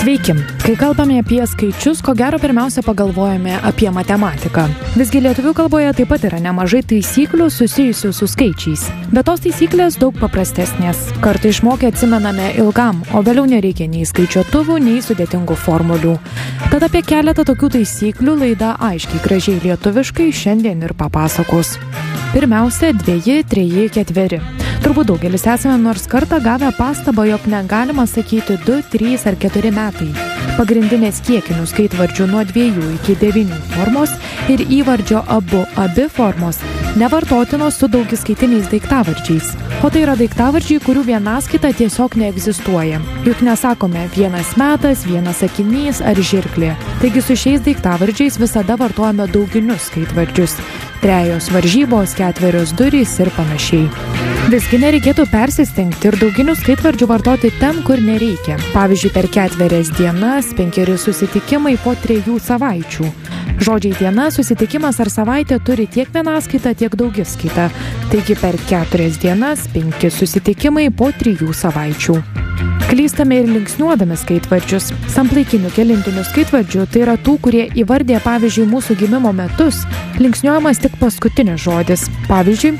Sveiki. Kai kalbame apie skaičius, ko gero pirmiausia pagalvojame apie matematiką. Visgi lietuvių kalboje taip pat yra nemažai taisyklių susijusių su skaičiais. Bet tos taisyklės daug paprastesnės. Kartą išmokę atsimename ilgam, o vėliau nereikia nei skaičiuotuvų, nei sudėtingų formulių. Tad apie keletą tokių taisyklių laida aiškiai gražiai lietuviškai šiandien ir papasakos. Pirmiausia, 2, 3, 4. Turbūt daugelis esame nors kartą gavę pastabą, jog negalima sakyti 2, 3 ar 4 metai. Pagrindinės kiekinių skaitvardžių nuo 2 iki 9 formos ir įvardžio abi formos nevartotinos su daugiskaitiniais daiktavardžiais. O tai yra daiktavardžiai, kurių vienaskaita tiesiog neegzistuoja. Juk nesakome vienas metas, vienas sakinys ar žirklė. Taigi su šiais daiktavardžiais visada vartojame dauginius skaitvardžius. 3 varžybos, 4 durys ir panašiai. Visgi nereikėtų persistengti ir dauginių skaitvardžių vartoti ten, kur nereikia. Pavyzdžiui, per 4 dienas, 5 susitikimai po 3 savaičių. Žodžiai diena, susitikimas ar savaitė turi tiek vienaskaitą, tiek daugiskaitą. Taigi per 4 dienas, 5 susitikimai po 3 savaičių. Klystame ir linksniuodami skaitvardžius. Samplaikinių kelintinių skaitvardžių tai yra tų, kurie įvardė, pavyzdžiui, mūsų gimimo metus, linksniuojamas tik paskutinis žodis. Pavyzdžiui,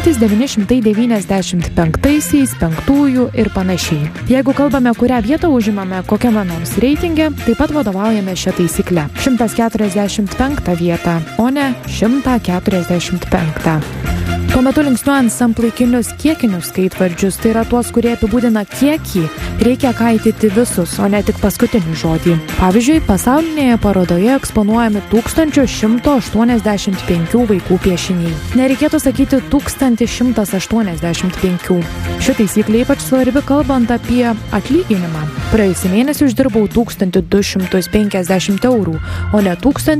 1995, 5 ir panašiai. Jeigu kalbame, kurią vietą užimame kokiame nors reitinge, taip pat vadovaujame šią taisyklę. 145 vietą, o ne 145. Tuo metu linksniuojant samplaikinius kiekinius skaitvardžius, tai yra tuos, kurie apibūdina kiekį, reikia kaityti visus, o ne tik paskutinį žodį. Pavyzdžiui, pasaulinėje parodoje eksponuojami 1185 vaikų piešiniai. Nereikėtų sakyti 1185. Ši taisyklė ypač svarbi kalbant apie atlyginimą. Praėjusį mėnesį uždirbau 1250 eurų, o ne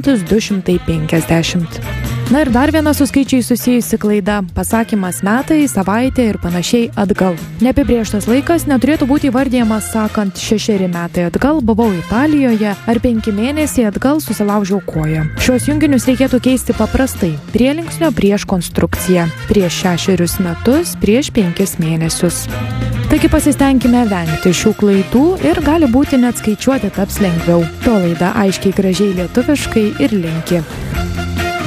1250. Na ir dar viena su skaičiai susijusi klaida – pasakymas metai, savaitė ir panašiai atgal. Neapibrėžtas laikas neturėtų būti įvardyjamas sakant 6 metai atgal buvau Italijoje ar 5 mėnesiai atgal susilaužiau koją. Šios junginius reikėtų keisti paprastai – prielinksnio prieš konstrukciją, prieš 6 metus, prieš 5 mėnesius. Taigi pasistengime vengti šių klaidų ir gali būti net skaičiuoti taps lengviau. To laida aiškiai gražiai lietuviškai ir linki.